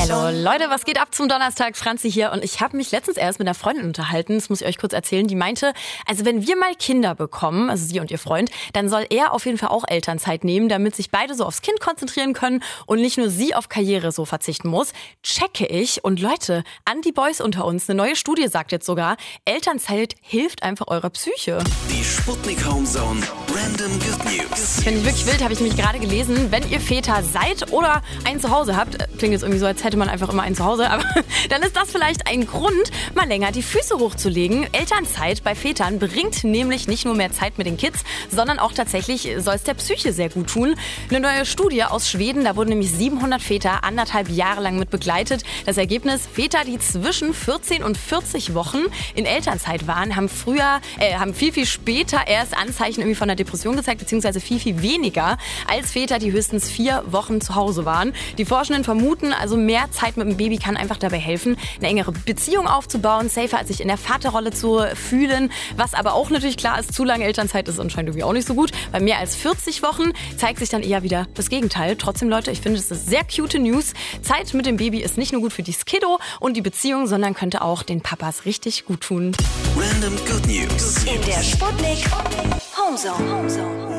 Hallo Leute, was geht ab zum Donnerstag? Franzi hier und ich habe mich letztens erst mit einer Freundin unterhalten, das muss ich euch kurz erzählen, die meinte, also wenn wir mal Kinder bekommen, also sie und ihr Freund, dann soll er auf jeden Fall auch Elternzeit nehmen, damit sich beide so aufs Kind konzentrieren können und nicht nur sie auf Karriere so verzichten muss. Checke ich und Leute, an die Boys unter uns, eine neue Studie sagt jetzt sogar, Elternzeit hilft einfach eurer Psyche. Die Sputnik Homezone Random Good News. Finde ich wirklich wild, habe ich nämlich gerade gelesen, wenn ihr Väter seid oder ein Zuhause habt, klingt jetzt irgendwie so, als hätte man einfach immer ein Zuhause, aber dann ist das vielleicht ein Grund, mal länger die Füße hochzulegen. Elternzeit bei Vätern bringt nämlich nicht nur mehr Zeit mit den Kids, sondern auch tatsächlich soll es der Psyche sehr gut tun. Eine neue Studie aus Schweden, da wurden nämlich 700 Väter 1,5 Jahre lang mit begleitet. Das Ergebnis, Väter, die zwischen 14 und 40 Wochen in Elternzeit waren, haben viel später erst Anzeichen irgendwie von einer Depression gezeigt, beziehungsweise viel weniger als Väter, die höchstens 4 Wochen zu Hause waren. Die Forschenden vermuten, also mehr Zeit mit dem Baby kann einfach dabei helfen, eine engere Beziehung aufzubauen, safer als sich in der Vaterrolle zu fühlen. Was aber auch natürlich klar ist, zu lange Elternzeit ist anscheinend irgendwie auch nicht so gut. Bei mehr als 40 Wochen zeigt sich dann eher wieder das Gegenteil. Trotzdem, Leute, ich finde, das ist sehr cute News. Zeit mit dem Baby ist nicht nur gut für die Kiddo und die Beziehung, sondern könnte auch den Papas richtig gut tun. Random Good News. In der Sputnik Homezone.